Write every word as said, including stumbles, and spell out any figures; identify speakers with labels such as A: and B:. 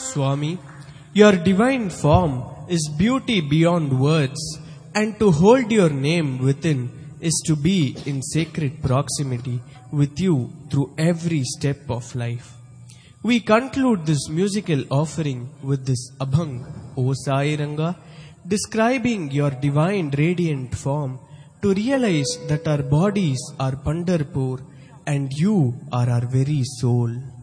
A: Swami, your divine form is beauty beyond words, and to hold your name within is to be in sacred proximity with you through every step of life. We conclude this musical offering with this Abhang, O Sai Ranga, describing your divine radiant form, to realize that our bodies are Pandharpur and you are our very soul.